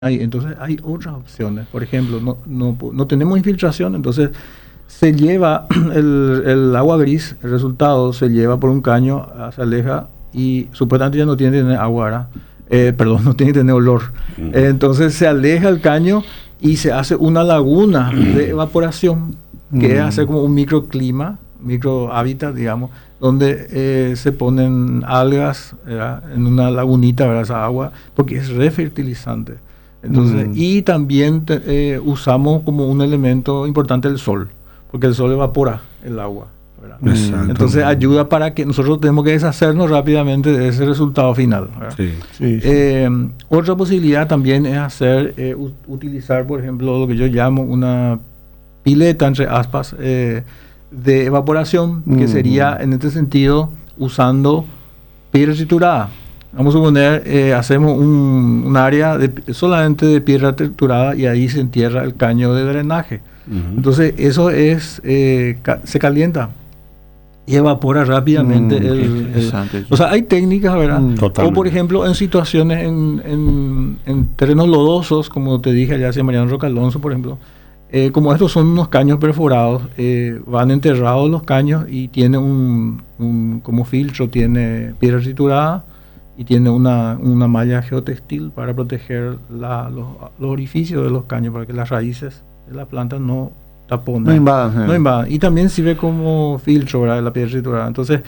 Entonces hay otras opciones. Por ejemplo, no tenemos infiltración, entonces se lleva el agua gris, el resultado se lleva por un caño, se aleja y supuestamente ya no tiene que tener agua, ¿verdad? Perdón, no tiene que tener olor. Entonces se aleja el caño y se hace una laguna de evaporación, que es hacer como un microclima, micro hábitat, digamos, donde se ponen algas, ¿verdad? En una lagunita, ¿verdad? Esa agua, porque es refertilizante. Entonces, y también usamos como un elemento importante el sol, porque el sol evapora el agua, ¿verdad? Entonces ayuda para que nosotros tenemos que deshacernos rápidamente de ese resultado final, ¿verdad? Sí. Otra posibilidad también es utilizar, por ejemplo, lo que yo llamo una pileta, entre aspas, de evaporación, que sería en este sentido usando piedra triturada. Vamos a suponer, hacemos un área solamente de piedra triturada y ahí se entierra el caño de drenaje. Entonces eso se calienta y evapora rápidamente o sea, hay técnicas, ¿verdad? O por ejemplo en situaciones en terrenos lodosos, como te dije allá hacia Mariano Roca Alonso, por ejemplo, como estos son unos caños perforados, van enterrados los caños y tiene como filtro, tiene piedra triturada y tiene una malla geotextil para proteger los orificios de los caños, para que las raíces de la planta no taponen, no invadan. Y también sirve como filtro, ¿verdad?, de la piedra triturada. Entonces,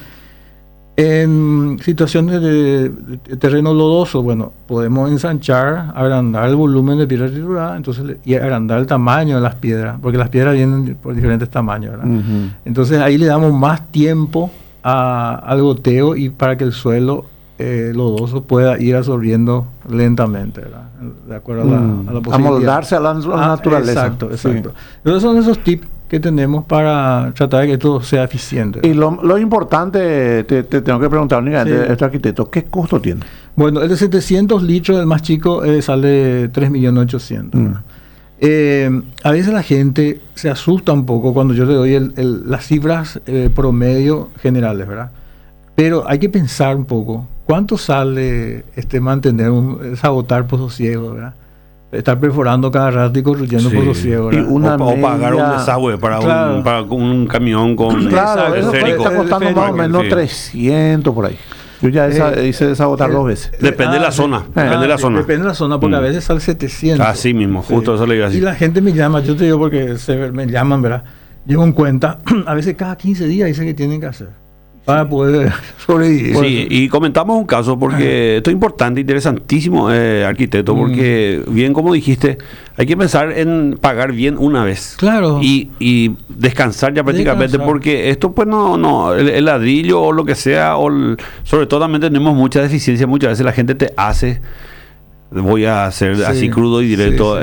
en situaciones de terreno lodoso, bueno, podemos ensanchar, agrandar el volumen de piedra triturada, entonces, y agrandar el tamaño de las piedras, porque las piedras vienen por diferentes tamaños, ¿verdad? Entonces ahí le damos más tiempo al goteo y para que el suelo lodoso pueda ir absorbiendo lentamente, ¿verdad? De acuerdo a la posibilidad. Amoldarse a la naturaleza. Exacto. Entonces son esos tips que tenemos para tratar de que todo sea eficiente. Y lo importante, te tengo que preguntar únicamente, este arquitecto, ¿qué costo tiene? Bueno, el de 700 litros, el más chico, sale 3.800.000. A veces la gente se asusta un poco cuando yo le doy las cifras promedio generales, ¿verdad? Pero hay que pensar un poco, ¿cuánto sale mantener sabotar pozos ciegos, ¿verdad? Estar perforando cada rato y construyendo pozos ciegos, o pagar un desagüe para un camión con claro, eso está costando más o menos 300 por ahí. Yo ya hice desabotar 2 veces. Depende de la zona. Depende de la zona. Depende de la zona, porque a veces sale 700. Así mismo, justo eso le iba a decir. Y la gente me llama, yo te digo porque me llaman, ¿verdad? Llevo en cuenta, a veces cada 15 días dicen que tienen que hacer para poder sobrevivir. Sí, y comentamos un caso porque esto es importante, interesantísimo, arquitecto, porque bien como dijiste, hay que pensar en pagar bien una vez. Claro. Y descansar ya prácticamente, porque esto pues el ladrillo o lo que sea, sobre todo también tenemos mucha deficiencia, muchas veces la gente te hace... Voy a hacer así crudo y directo.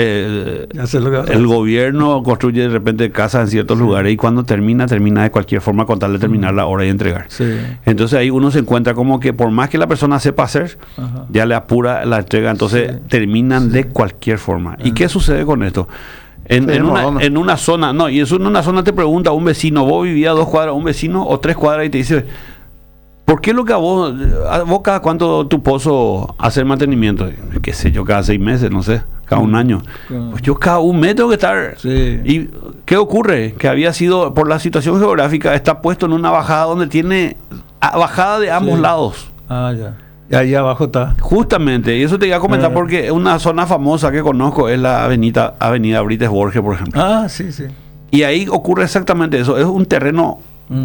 El gobierno construye de repente casas en ciertos lugares y cuando termina de cualquier forma con tal de terminar la hora y entregar. Entonces ahí uno se encuentra como que por más que la persona sepa hacer, ya le apura la entrega, entonces terminan de cualquier forma. ¿Y qué sucede con esto? En una zona, y eso en una zona te pregunta un vecino, vos vivías a 2 cuadras, un vecino o 3 cuadras y te dice... ¿Por qué lo que a vos cada cuánto tu pozo hace el mantenimiento? Qué sé yo, cada 6 meses, no sé, cada un año. Pues yo cada un mes tengo que estar. ¿Y qué ocurre? Que había sido, por la situación geográfica, está puesto en una bajada donde tiene bajada de ambos lados. Ya. Y ahí abajo está. Justamente, y eso te iba a comentar porque una zona famosa que conozco es la avenida Brites Borges, por ejemplo. Sí. Y ahí ocurre exactamente eso, es un terreno...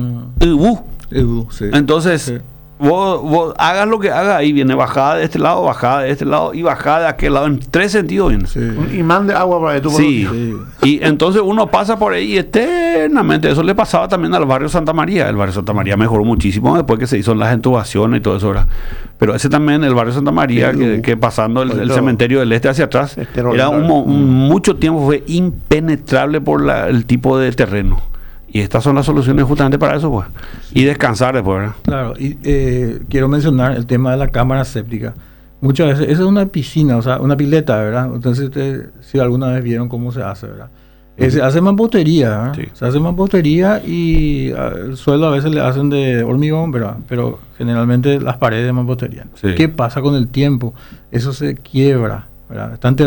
Entonces, vos hagas lo que hagas, ahí viene bajada de este lado y bajada de aquel lado, en 3 sentidos viene. Un imán de agua para tu Y entonces uno pasa por ahí eternamente. Eso le pasaba también al barrio Santa María. El barrio Santa María mejoró muchísimo después que se hizo las entubaciones y todo eso, ¿verdad? Pero ese también, el barrio Santa María, que pasando el cementerio del este hacia atrás, era mucho tiempo fue impenetrable por el tipo de terreno. Y estas son las soluciones justamente para eso, pues. Y descansar después, ¿verdad? Claro, y quiero mencionar el tema de la cámara séptica. Muchas veces, esa es una piscina, o sea, una pileta, ¿verdad? Entonces, ustedes, si alguna vez vieron cómo se hace, ¿verdad? Se hace mampostería, ¿verdad? Se hace mampostería y el suelo a veces le hacen de hormigón, ¿verdad? Pero generalmente las paredes de mampostería. ¿Qué pasa con el tiempo? Eso se quiebra, ¿verdad? Están